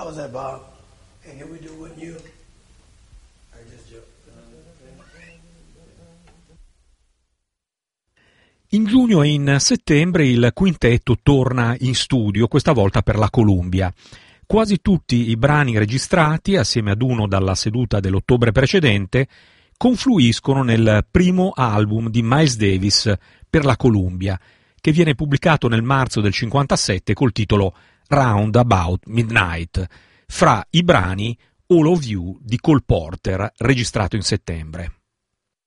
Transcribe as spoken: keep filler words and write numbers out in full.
How was that, Bob? And can we do one you? I just joke. In giugno e in settembre il quintetto torna in studio, questa volta per la Columbia. Quasi tutti i brani registrati, assieme ad uno dalla seduta dell'ottobre precedente, confluiscono nel primo album di Miles Davis per la Columbia, che viene pubblicato nel marzo del cinquantasette col titolo Round About Midnight, fra i brani All of You di Cole Porter, registrato in settembre.